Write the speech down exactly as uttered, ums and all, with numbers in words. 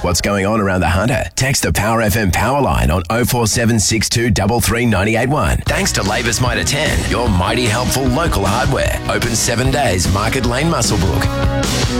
what's going on around the Hunter? Text the Power F M power line on oh four seven six two three three nine eight one. Thanks to Labour's Mitre ten, your mighty helpful local hardware. Open seven days, Market Lane Muswellbrook.